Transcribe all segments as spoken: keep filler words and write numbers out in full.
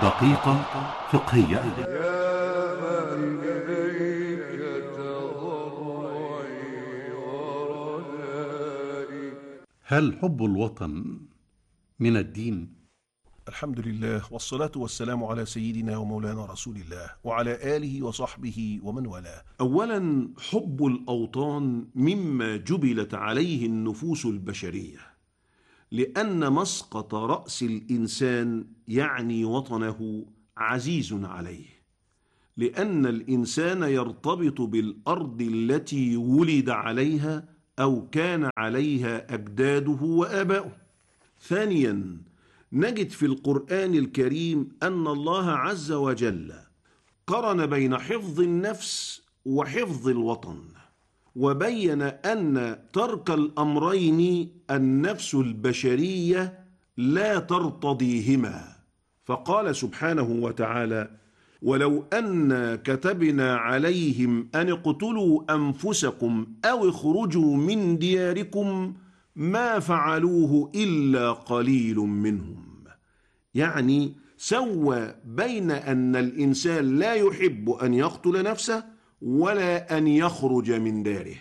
دقيقة فقهية. يا من إليك تضرعي ورجائي. هل حب الوطن من الدين؟ الحمد لله والصلاة والسلام على سيدنا ومولانا رسول الله وعلى آله وصحبه ومن والاه. أولا، حب الأوطان مما جبلت عليه النفوس البشرية، لأن مسقط رأس الإنسان يعني وطنه عزيز عليه، لأن الإنسان يرتبط بالأرض التي ولد عليها أو كان عليها أجداده وآباؤه. ثانيا، نجد في القرآن الكريم أن الله عز وجل قرن بين حفظ النفس وحفظ الوطن، وبين أن ترك الأمرين النفس البشرية لا ترتضيهما، فقال سبحانه وتعالى: ولو أن كتبنا عليهم أن اقتلوا أنفسكم أو اخرجوا من دياركم ما فعلوه إلا قليل منهم. يعني سوى بين أن الإنسان لا يحب أن يقتل نفسه ولا أن يخرج من داره،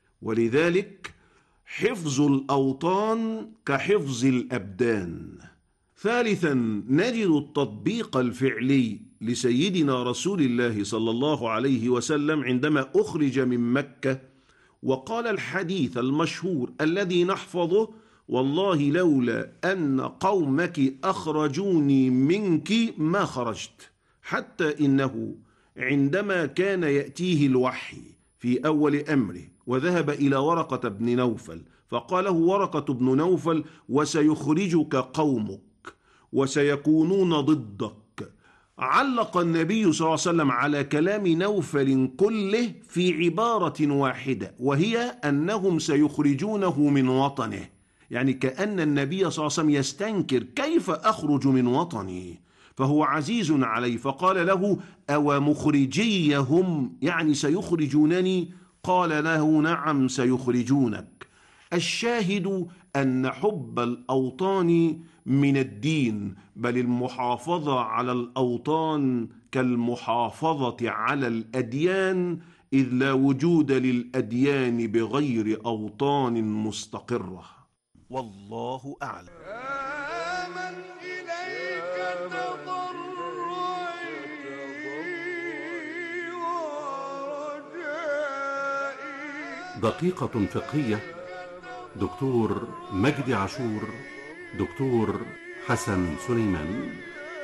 ولذلك حفظ الأوطان كحفظ الأبدان. ثالثا، نجد التطبيق الفعلي لسيدنا رسول الله صلى الله عليه وسلم عندما أخرج من مكة وقال الحديث المشهور الذي نحفظه: والله لولا أن قومك أخرجوني منك ما خرجت. حتى إنه عندما كان يأتيه الوحي في أول أمره وذهب إلى ورقة بن نوفل فقاله ورقة بن نوفل: وسيخرجك قومك وسيكونون ضدك، علق النبي صلى الله عليه وسلم على كلام نوفل كله في عبارة واحدة، وهي أنهم سيخرجونه من وطنه. يعني كأن النبي صلى الله عليه وسلم يستنكر: كيف أخرج من وطني؟ فهو عزيز عليه، فقال له: أو مخرجيهم، يعني سيخرجونني؟ قال له: نعم سيخرجونك. الشاهد أن حب الأوطان من الدين، بل المحافظة على الأوطان كالمحافظة على الأديان، إذ لا وجود للأديان بغير أوطان مستقرة. والله أعلم. يا من إليك تضرعي ورجائي. دقيقة فقهية. دكتور مجدي عاشور، دكتور حسن سليمان.